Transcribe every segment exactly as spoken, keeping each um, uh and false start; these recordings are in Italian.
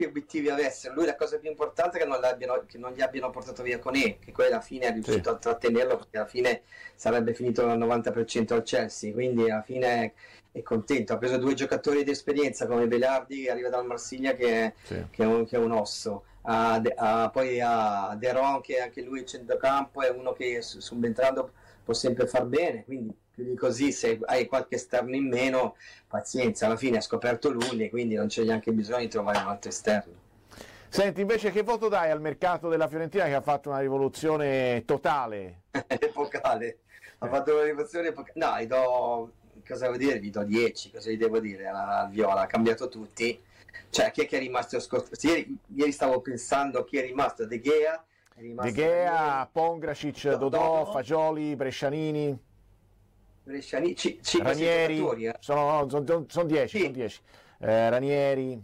obiettivi avessero, lui la cosa più importante è che non, l'abbiano, che non gli abbiano portato via Koné, che poi alla fine è riuscito sì. a trattenerlo, perché alla fine sarebbe finito al novanta per cento al Chelsea, quindi alla fine è contento. Ha preso due giocatori di esperienza come Belardi, che arriva dal Marsiglia, che è, sì. che è, un, che è un osso. A, a, poi a De Ron, che anche lui è centrocampo, è uno che subentrando può sempre far bene, quindi più di così, se hai qualche esterno in meno, pazienza, alla fine ha scoperto lui e quindi non c'è neanche bisogno di trovare un altro esterno. Senti, invece che voto dai al mercato della Fiorentina, che ha fatto una rivoluzione totale? Epocale, ha fatto una rivoluzione epocale. No, gli do, cosa devo dire? Gli do dieci, cosa gli devo dire al Viola, ha cambiato tutti. Cioè, chi è che è rimasto scostato? Ieri, ieri stavo pensando chi è rimasto, De Gea, è rimasto De Gea, Pongracic, Dodò, Dodò, Fagioli, Brescianini. Brescianini, c- cinque Ranieri, eh. sono, sono, sono dieci, sì. sono dieci. Eh, Ranieri,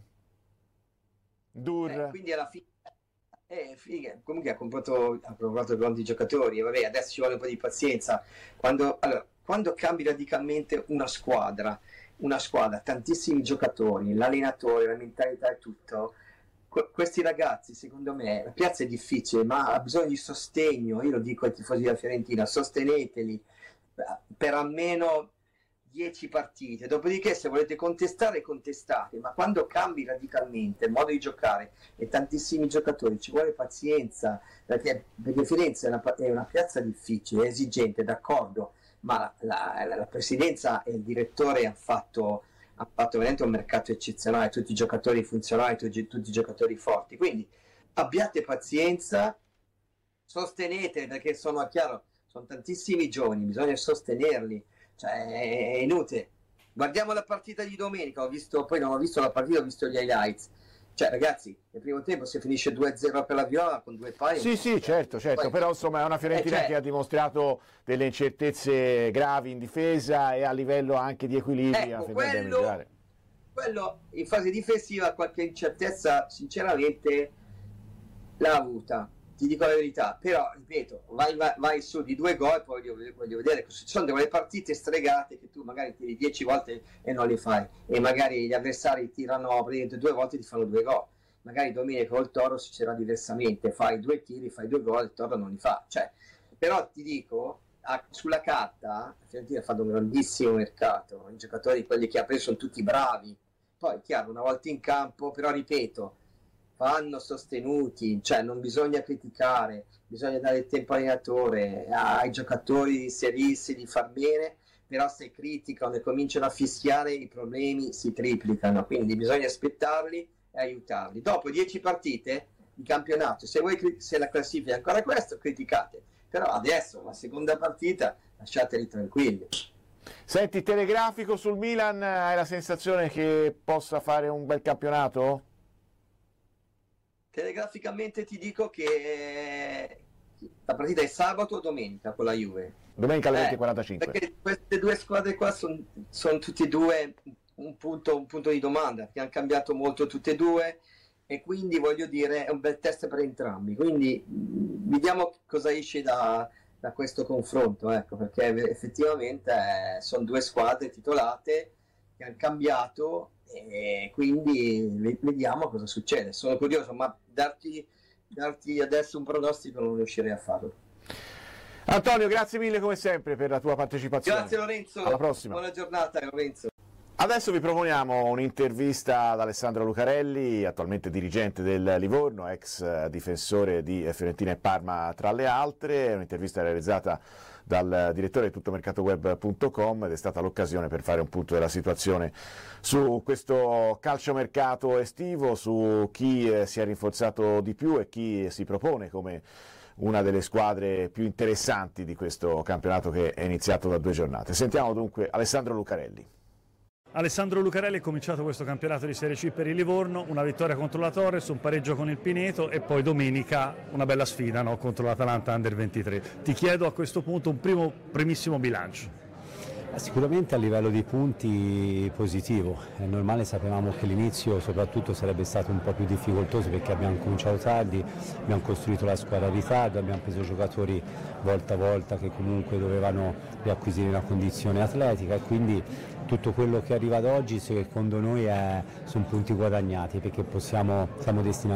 Dur. Eh, quindi alla fine, eh, figa, comunque ha comprato, ha comprato grandi giocatori, vabbè, adesso ci vuole un po' di pazienza. Quando, allora, quando cambi radicalmente una squadra, una squadra, tantissimi giocatori, l'allenatore, la mentalità e tutto, que- questi ragazzi, secondo me, la piazza è difficile, ma ha bisogno di sostegno. Io lo dico ai tifosi della Fiorentina, sosteneteli per almeno dieci partite, dopodiché se volete contestare contestate, ma quando cambi radicalmente il modo di giocare e tantissimi giocatori ci vuole pazienza, perché, perché Firenze è una, è una piazza difficile, è esigente, d'accordo, ma la, la, la presidenza e il direttore hanno fatto, han fatto veramente un mercato eccezionale, tutti i giocatori funzionali, tutti, tutti i giocatori forti, quindi abbiate pazienza, sostenete, perché sono chiaro, sono tantissimi giovani, bisogna sostenerli, cioè è inutile. Guardiamo la partita di domenica, ho visto, poi non ho visto la partita, ho visto gli highlights. Cioè ragazzi, nel primo tempo si finisce due a zero per la Viola con due pari. Sì, sì, certo, certo, poi, però insomma è una Fiorentina eh, cioè, che ha dimostrato delle incertezze gravi in difesa e a livello anche di equilibri. Ecco, quello, quello in fase difensiva qualche incertezza sinceramente l'ha avuta. Ti dico la verità, però ripeto, vai, vai, vai su di due gol, poi voglio, voglio vedere, ci sono delle partite stregate che tu magari tiri dieci volte e non le fai, e magari gli avversari tirano due volte e ti fanno due gol, magari domenica col Toro succederà diversamente, fai due tiri, fai due gol, il Toro non li fa, cioè, però ti dico, a, sulla carta, la Fiorentina ha fatto un grandissimo mercato, i giocatori, quelli che ha preso sono tutti bravi, poi chiaro, una volta in campo, però ripeto, vanno sostenuti, cioè non bisogna criticare, bisogna dare il tempo all'allenatore, ai giocatori di serirsi, di far bene, però se criticano e cominciano a fischiare i problemi si triplicano, quindi bisogna aspettarli e aiutarli. Dopo dieci partite di campionato, se, voi, se la classifica è ancora questo, criticate, però adesso la seconda partita lasciateli tranquilli. Senti, telegrafico sul Milan, hai la sensazione che possa fare un bel campionato? Telegraficamente ti dico che la partita è sabato o domenica con la Juve? Domenica alle eh, venti e quarantacinque. Perché queste due squadre qua sono son tutte e due un punto, un punto di domanda, che hanno cambiato molto tutte e due e quindi voglio dire è un bel test per entrambi. Quindi mh, vediamo cosa esce da, da questo confronto, ecco, perché effettivamente eh, sono due squadre titolate che hanno cambiato e quindi vediamo cosa succede. Sono curioso, ma darti, darti adesso un pronostico non riuscirei a farlo. Antonio, grazie mille come sempre per la tua partecipazione. Grazie Lorenzo, alla prossima. Buona giornata Lorenzo. Adesso vi proponiamo un'intervista ad Alessandro Lucarelli, attualmente dirigente del Livorno, ex difensore di Fiorentina e Parma tra le altre, un'intervista realizzata dal direttore di tuttomercatoweb punto com ed è stata l'occasione per fare un punto della situazione su questo calciomercato estivo, su chi si è rinforzato di più e chi si propone come una delle squadre più interessanti di questo campionato che è iniziato da due giornate. Sentiamo dunque Alessandro Lucarelli. Alessandro Lucarelli, è cominciato questo campionato di Serie C per il Livorno, una vittoria contro la Torres, un pareggio con il Pineto e poi domenica una bella sfida, no? Contro l'Atalanta Under ventitré. Ti chiedo a questo punto un primo primissimo bilancio. Sicuramente a livello di punti positivo, è normale, sapevamo che l'inizio soprattutto sarebbe stato un po' più difficoltoso perché abbiamo cominciato tardi, abbiamo costruito la squadra a ritardo, abbiamo preso giocatori volta a volta che comunque dovevano riacquisire una condizione atletica e quindi tutto quello che arriva ad oggi secondo noi è, sono punti guadagnati perché possiamo, siamo destinati